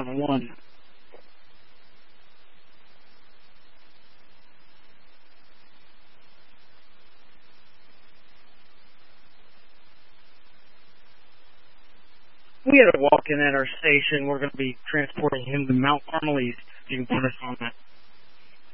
101. We had a walk-in at our station. We're going to be transporting him to Mount Carmel East. You can put us on that.